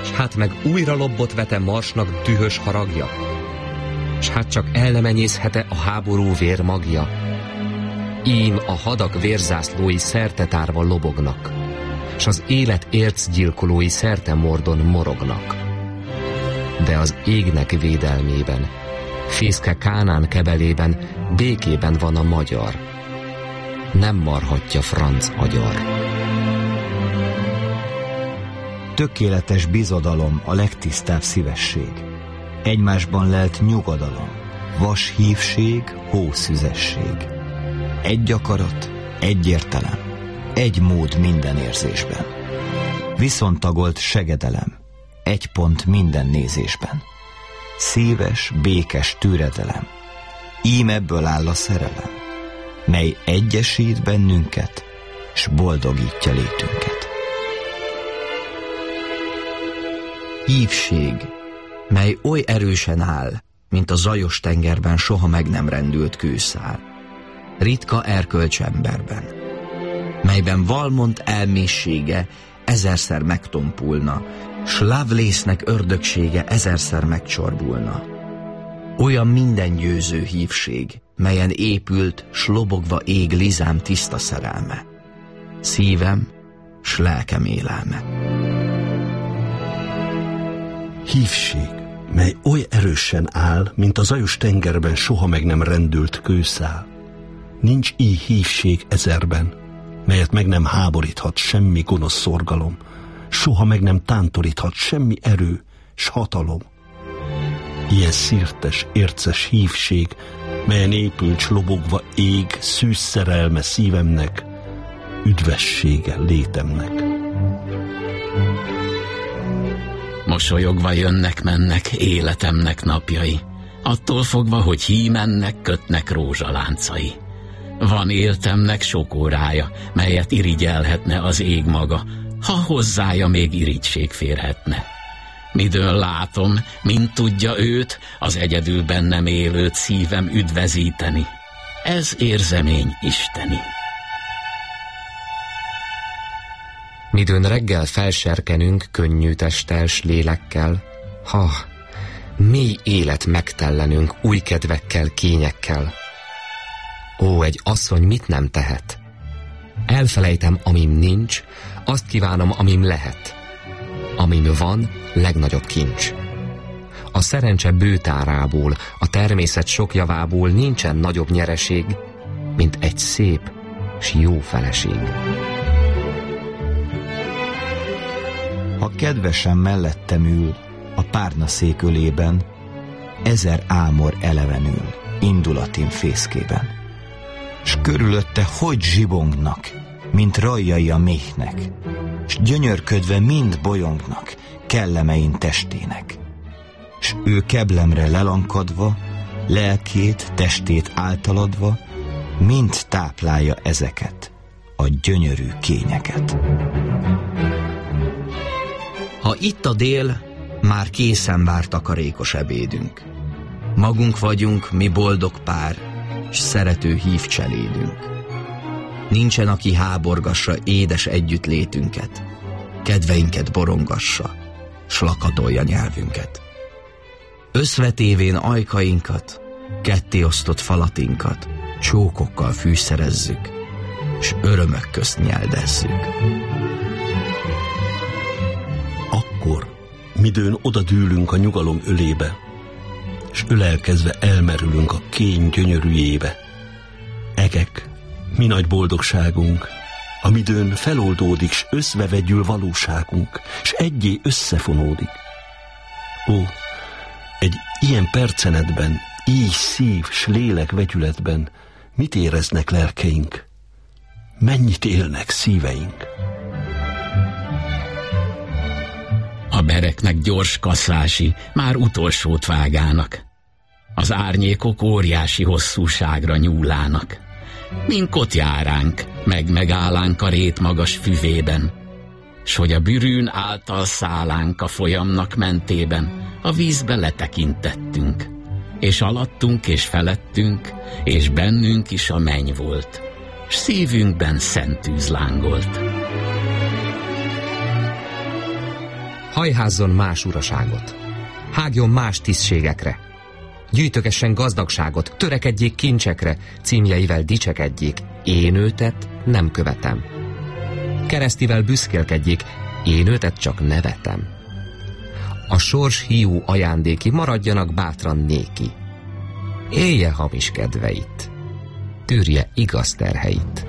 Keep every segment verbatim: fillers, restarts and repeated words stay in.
s hát meg újra lobbot vete Marsnak dühös haragja, s hát csak ellemenyészhet-e a háború vérmagja. Ím a hadak vérzászlói szertetárva lobognak, s az élet ércgyilkolói szerte Mordon morognak. De az égnek védelmében, fészke Kánán kebelében békében van a magyar. Nem marhatja franc agyar. Tökéletes bizodalom a legtisztább szívesség. Egymásban lelt nyugodalom, vas hívség, hószüzesség. Egy akarat, egy értelem, egy mód minden érzésben. Viszontagolt segedelem, egy pont minden nézésben. Szíves, békes türedelem, ím ebből áll a szerelem, mely egyesít bennünket, s boldogítja létünket. Hívség, mely oly erősen áll, mint a zajos tengerben soha meg nem rendült kőszál, ritka erkölcsemberben, melyben Valmont elmészsége ezerszer megtompulna, s Lovelace-nek ördögsége ezerszer megcsorbulna. Olyan mindengyőző hívség, melyen épült, s lobogva ég Lizám tiszta szerelme, szívem, s lelkem élelme. Hívség, mely oly erősen áll, mint a zajos tengerben soha meg nem rendült kőszál. Nincs így hívség ezerben, melyet meg nem háboríthat semmi gonosz szorgalom, soha meg nem tántoríthat semmi erő s hatalom. Ilyen szirtes, érces hívség, melyen épült s lobogva ég szűz szerelme szívemnek, üdvessége létemnek. Mosolyogva jönnek-mennek életemnek napjai, attól fogva, hogy hímennek kötnek rózsaláncai. Van éltemnek sok órája, melyet irigyelhetne az ég maga, ha hozzája még irigység férhetne. Midől látom, mint tudja őt, az egyedül bennem élőt szívem üdvözíteni. Ez érzemény isteni. Midőn reggel felserkenünk könnyű testtel s lélekkel, ha, mély élet megtellenünk új kedvekkel, kényekkel. Ó, egy asszony mit nem tehet? Elfelejtem, amim nincs, azt kívánom, amim lehet. Amim van, legnagyobb kincs. A szerencse bőtárából, a természet sok javából nincsen nagyobb nyereség, mint egy szép s jó feleség. Ha kedvesen mellettem ül, a párnaszék ölében, ezer ámor elevenül, indulatim fészkében. S körülötte hogy zsibongnak, mint rajjai a méhnek, s gyönyörködve mind bolyongnak, kellemein testének. S ő keblemre lelankadva, lelkét, testét általadva, mind táplálja ezeket, a gyönyörű kényeket. Ha itt a dél, már készen vár takarékos ebédünk. Magunk vagyunk, mi boldog pár, s szerető hív cselédünk. Nincsen, aki háborgassa édes együttlétünket, kedveinket borongassa, s lakatolja nyelvünket. Összvetévén ajkainkat, kettéosztott falatinkat, csókokkal fűszerezzük, s örömök közt nyeldezzük. Akkor, midőn odadűlünk a nyugalom ölébe, s ölelkezve elmerülünk a kény gyönyörűjébe. Egek, mi nagy boldogságunk, amidőn feloldódik, s összvevegyül valóságunk, s egyé összefonódik. Ó, egy ilyen percenetben, így szív s lélek vegyületben mit éreznek lelkeink? Mennyit élnek szíveink? A bereknek gyors kaszási, már utolsót vágának. Az árnyékok óriási hosszúságra nyúlának. Minkot járánk, meg megállánk a rét magas füvében, s hogy a bűrűn által szállánk a folyamnak mentében, a vízbe letekintettünk, és alattunk és felettünk, és bennünk is a menny volt, s szívünkben szent tűz lángolt. hajházzon más uraságot, hágjon más tisztségekre, gyűjtögessen gazdagságot, törekedjék kincsekre, címjeivel dicsekedjék, én őtet nem követem. Keresztivel büszkélkedjék, én őtet csak nevetem. A sors hiú ajándéki maradjanak bátran néki. Élje hamis kedveit, tűrje igaz terheit.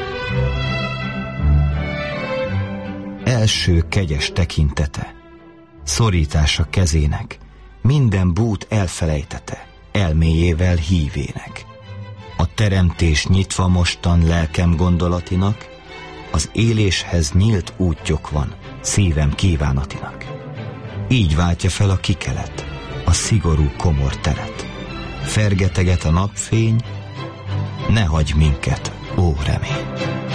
Első kegyes tekintete, szorítása kezének, minden bút elfelejtete, elméjével hívének. A teremtés nyitva mostan lelkem gondolatinak, az éléshez nyílt útjog van szívem kívánatinak. Így váltja fel a kikelet, a szigorú komor teret. Fergeteget a napfény, ne hagyj minket, ó remény!